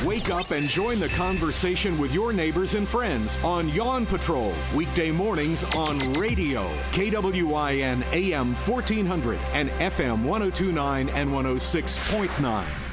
Wake up and join the conversation with your neighbors and friends on Yawn Patrol, weekday mornings on radio, KWIN AM 1400 and FM 1029 and 106.9.